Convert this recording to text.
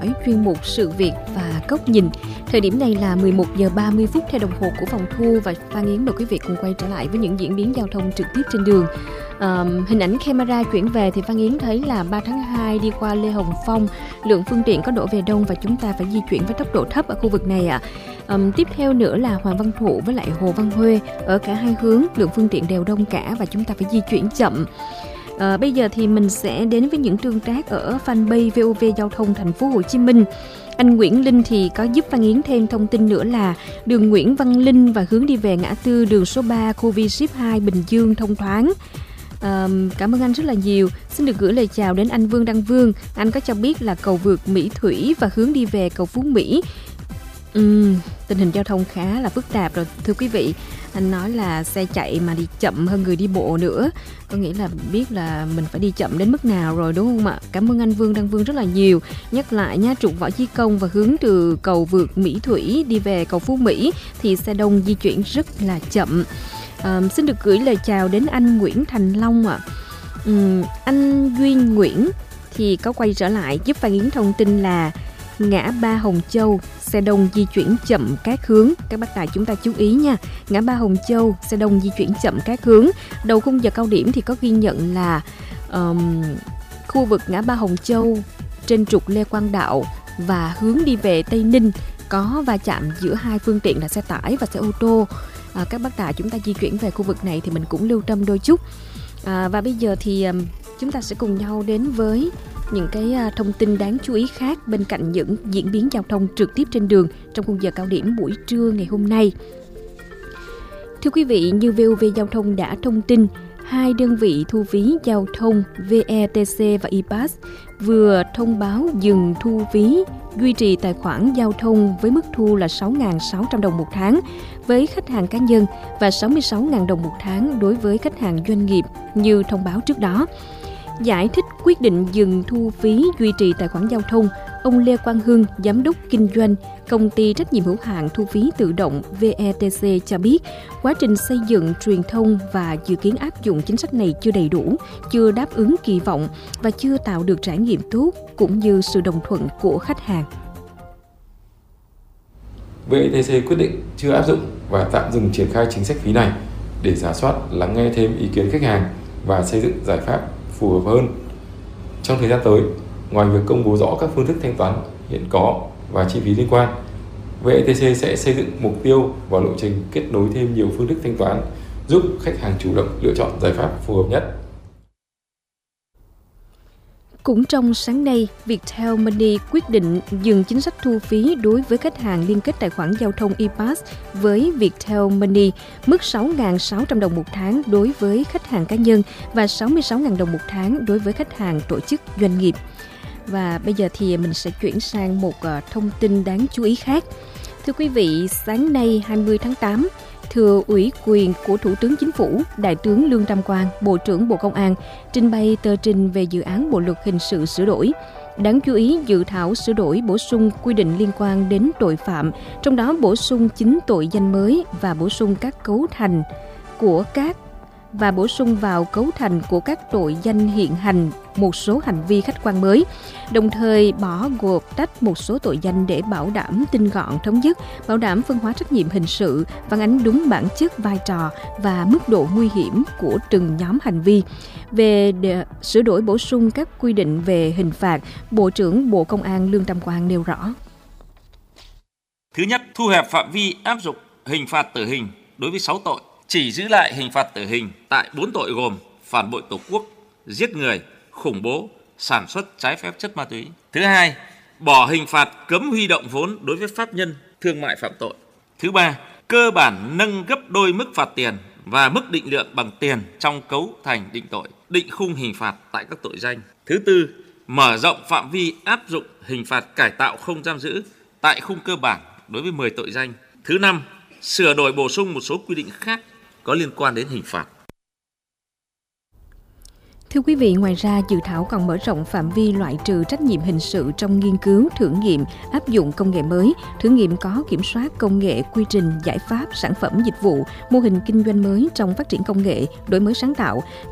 dõi chuyên mục Sự việc và Góc nhìn. Thời điểm này là 11 giờ 30 phút theo đồng hồ của phòng thu, và Phan Yến mời quý vị cùng quay trở lại với những diễn biến giao thông trực tiếp trên đường. Hình ảnh camera chuyển về thì Phan Yến thấy là 3 tháng 2 đi qua Lê Hồng Phong, lượng phương tiện có đổ về đông và chúng ta phải di chuyển với tốc độ thấp ở khu vực này ạ. Tiếp theo nữa là Hoàng Văn Thụ với lại Hồ Văn Huê, ở cả hai hướng lượng phương tiện đều đông cả và chúng ta phải di chuyển chậm. Bây giờ thì mình sẽ đến với những tương tác ở fanpage VOV Giao thông Thành phố Hồ Chí Minh. Anh Nguyễn Linh thì có giúp Phan Yến thêm thông tin nữa là đường Nguyễn Văn Linh và hướng đi về ngã tư đường số 3 khu V-Ship 2 Bình Dương thông thoáng. Cảm ơn anh rất là nhiều. Xin được gửi lời chào đến anh Vương Đăng Vương. Anh có cho biết là cầu vượt Mỹ Thủy và hướng đi về cầu Phú Mỹ. Tình hình giao thông khá là phức tạp rồi thưa quý vị. Anh nói là xe chạy mà đi chậm hơn người đi bộ nữa, có nghĩa là biết là mình phải đi chậm đến mức nào rồi đúng không ạ? Cảm ơn anh Vương Đăng Vương rất là nhiều. Nhắc lại nha, trục Võ Chí Công và hướng từ cầu vượt Mỹ Thủy đi về cầu Phú Mỹ thì xe đông di chuyển rất là chậm. Xin được gửi lời chào đến anh Nguyễn Thành Long ạ. Anh Duy Nguyễn thì có quay trở lại giúp Phan Yến thông tin là ngã ba Hồng Châu xe đông di chuyển chậm các hướng. Các bác tài chúng ta chú ý nha, ngã ba Hồng Châu xe đông di chuyển chậm các hướng. Đầu khung giờ cao điểm thì có ghi nhận là khu vực ngã ba Hồng Châu trên trục Lê Quang Đạo và hướng đi về Tây Ninh có va chạm giữa hai phương tiện là xe tải và xe ô tô. Các bác tài chúng ta di chuyển về khu vực này thì mình cũng lưu tâm đôi chút. Và bây giờ thì chúng ta sẽ cùng nhau đến với những cái thông tin đáng chú ý khác bên cạnh những diễn biến giao thông trực tiếp trên đường trong khung giờ cao điểm buổi trưa ngày hôm nay. Thưa quý vị, như VOV Giao thông đã thông tin, hai đơn vị thu phí giao thông VETC và ePass vừa thông báo dừng thu phí duy trì tài khoản giao thông với mức thu là 6.600 đồng một tháng với khách hàng cá nhân và 66.000 đồng một tháng đối với khách hàng doanh nghiệp như thông báo trước đó. Giải thích quyết định dừng thu phí duy trì tài khoản giao thông, ông Lê Quang Hưng, Giám đốc Kinh doanh, Công ty trách nhiệm hữu hạn thu phí tự động VETC cho biết, quá trình xây dựng, truyền thông và dự kiến áp dụng chính sách này chưa đầy đủ, chưa đáp ứng kỳ vọng và chưa tạo được trải nghiệm tốt cũng như sự đồng thuận của khách hàng. VETC quyết định chưa áp dụng và tạm dừng triển khai chính sách phí này để rà soát, lắng nghe thêm ý kiến khách hàng và xây dựng giải pháp phù hợp hơn. Trong thời gian tới, ngoài việc công bố rõ các phương thức thanh toán hiện có và chi phí liên quan, VETC sẽ xây dựng mục tiêu và lộ trình kết nối thêm nhiều phương thức thanh toán, giúp khách hàng chủ động lựa chọn giải pháp phù hợp nhất. Cũng trong sáng nay, Viettel Money quyết định dừng chính sách thu phí đối với khách hàng liên kết tài khoản giao thông ePass với Viettel Money, mức 6.600 đồng một tháng đối với khách hàng cá nhân và 66.000 đồng một tháng đối với khách hàng tổ chức doanh nghiệp. Và bây giờ thì mình sẽ chuyển sang một thông tin đáng chú ý khác. Thưa quý vị, sáng nay 20 tháng 8, thừa ủy quyền của Thủ tướng Chính phủ, Đại tướng Lương Tam Quang, Bộ trưởng Bộ Công an, trình bày tờ trình về dự án Bộ luật hình sự sửa đổi. Đáng chú ý, dự thảo sửa đổi bổ sung quy định liên quan đến tội phạm, trong đó bổ sung 9 tội danh mới và bổ sung vào cấu thành của các tội danh hiện hành một số hành vi khách quan mới, đồng thời bỏ gộp tách một số tội danh để bảo đảm tinh gọn thống nhất, bảo đảm phân hóa trách nhiệm hình sự, phản ánh đúng bản chất, vai trò và mức độ nguy hiểm của từng nhóm hành vi. Về sửa đổi bổ sung các quy định về hình phạt, Bộ trưởng Bộ Công an Lương Tam Quang nêu rõ. Thứ nhất, thu hẹp phạm vi áp dụng hình phạt tử hình đối với 6 tội, chỉ giữ lại hình phạt tử hình tại 4 tội gồm phản bội Tổ quốc, giết người, khủng bố, sản xuất trái phép chất ma túy. Thứ hai, bỏ hình phạt cấm huy động vốn đối với pháp nhân thương mại phạm tội. Thứ ba, cơ bản nâng gấp đôi mức phạt tiền và mức định lượng bằng tiền trong cấu thành định tội, định khung hình phạt tại các tội danh. Thứ tư, mở rộng phạm vi áp dụng hình phạt cải tạo không giam giữ tại khung cơ bản đối với 10 tội danh. Thứ năm, sửa đổi bổ sung một số quy định khác có liên quan đến hình phạt. Thưa quý vị, ngoài ra, dự thảo còn mở rộng phạm vi loại trừ trách nhiệm hình sự trong nghiên cứu, thử nghiệm, áp dụng công nghệ mới, thử nghiệm có kiểm soát công nghệ, quy trình, giải pháp, sản phẩm, dịch vụ, mô hình kinh doanh mới trong phát triển công nghệ, đổi mới sáng tạo,